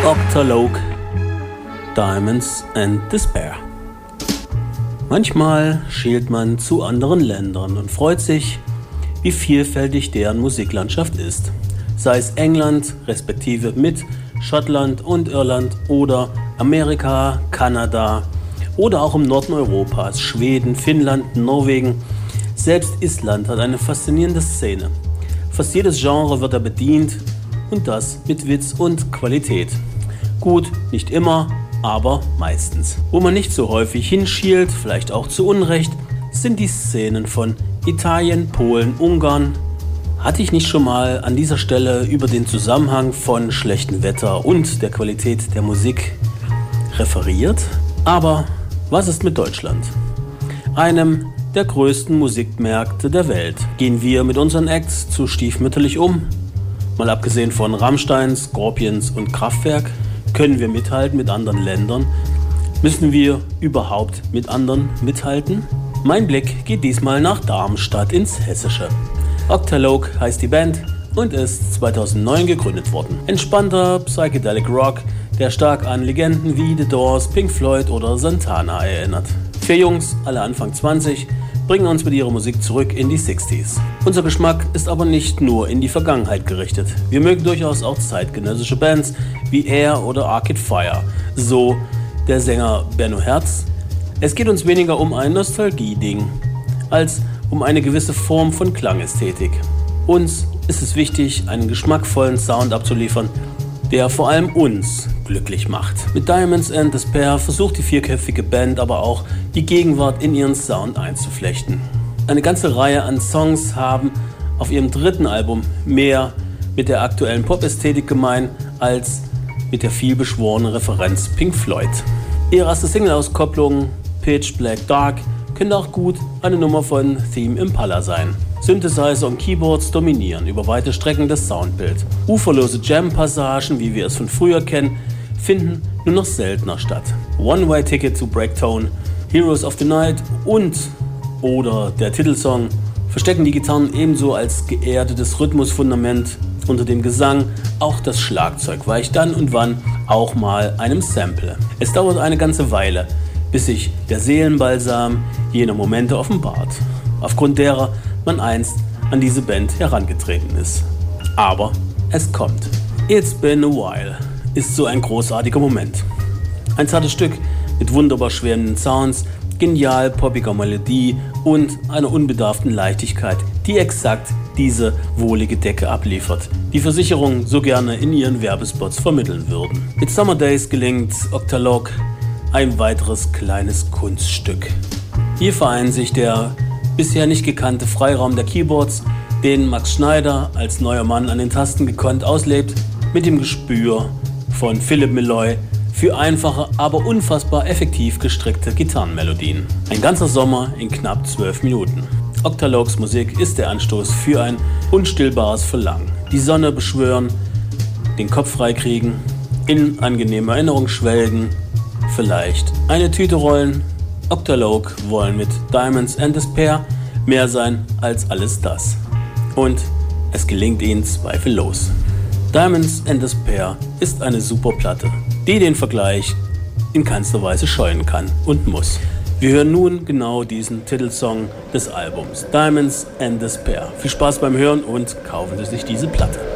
Octalogue, Diamonds and Despair. Manchmal schielt man zu anderen Ländern und freut sich, wie vielfältig deren Musiklandschaft ist. Sei es England, respektive mit Schottland und Irland oder Amerika, Kanada oder auch im Norden Europas, Schweden, Finnland, Norwegen. Selbst Island hat eine faszinierende Szene. Fast jedes Genre wird da bedient und das mit Witz und Qualität. Gut, nicht immer, aber meistens. Wo man nicht so häufig hinschielt, vielleicht auch zu Unrecht, sind die Szenen von Italien, Polen, Ungarn. Hatte ich nicht schon mal an dieser Stelle über den Zusammenhang von schlechtem Wetter und der Qualität der Musik referiert? Aber was ist mit Deutschland? Einem der größten Musikmärkte der Welt. Gehen wir mit unseren Acts zu stiefmütterlich um? Mal abgesehen von Rammstein, Scorpions und Kraftwerk, können wir mithalten mit anderen Ländern? Müssen wir überhaupt mit anderen mithalten? Mein Blick geht diesmal nach Darmstadt ins Hessische. Octalogue heißt die Band und ist 2009 gegründet worden. Entspannter Psychedelic Rock, der stark an Legenden wie The Doors, Pink Floyd oder Santana erinnert. 4 Jungs, alle Anfang 20, bringen uns mit ihrer Musik zurück in die 60s. Unser Geschmack ist aber nicht nur in die Vergangenheit gerichtet. Wir mögen durchaus auch zeitgenössische Bands wie Air oder Arcade Fire, so der Sänger Benno Herz. Es geht uns weniger um ein Nostalgie-Ding, als um eine gewisse Form von Klangästhetik. Uns ist es wichtig, einen geschmackvollen Sound abzuliefern, der vor allem uns glücklich macht. Mit Diamonds and Despair versucht die vierköpfige Band aber auch, die Gegenwart in ihren Sound einzuflechten. Eine ganze Reihe an Songs haben auf ihrem 3. Album mehr mit der aktuellen Pop-Ästhetik gemein als mit der vielbeschworenen Referenz Pink Floyd. Ihre erste Single-Auskopplung Pitch Black Dark könnte auch gut eine Nummer von Theme Impala sein. Synthesizer und Keyboards dominieren über weite Strecken das Soundbild. Uferlose Jam-Passagen, wie wir es von früher kennen, finden nur noch seltener statt. One-Way Ticket to Breaktone, Heroes of the Night oder der Titelsong verstecken die Gitarren ebenso als geerdetes Rhythmusfundament unter dem Gesang. Auch das Schlagzeug weicht dann und wann auch mal einem Sample. Es dauert eine ganze Weile, bis sich der Seelenbalsam jener Momente offenbart, aufgrund derer man einst an diese Band herangetreten ist. Aber es kommt. It's Been a While ist so ein großartiger Moment. Ein zartes Stück mit wunderbar schwebenden Sounds, genial poppiger Melodie und einer unbedarften Leichtigkeit, die exakt diese wohlige Decke abliefert, die Versicherungen so gerne in ihren Werbespots vermitteln würden. Mit Summer Days gelingt Octalogue ein weiteres kleines Kunststück. Hier vereint sich der bisher nicht gekannte Freiraum der Keyboards, den Max Schneider als neuer Mann an den Tasten gekonnt auslebt, mit dem Gespür von Philipp Meloy für einfache, aber unfassbar effektiv gestrickte Gitarrenmelodien. Ein ganzer Sommer in knapp 12 Minuten. Octalogues Musik ist der Anstoß für ein unstillbares Verlangen. Die Sonne beschwören, den Kopf freikriegen, in angenehme Erinnerungen schwelgen, vielleicht eine Tüte rollen. Octalogue wollen mit Diamonds and Despair mehr sein als alles das. Und es gelingt ihnen zweifellos. Diamonds and Despair ist eine super Platte, die den Vergleich in keinster Weise scheuen kann und muss. Wir hören nun genau diesen Titelsong des Albums, Diamonds and Despair. Viel Spaß beim Hören und kaufen Sie sich diese Platte.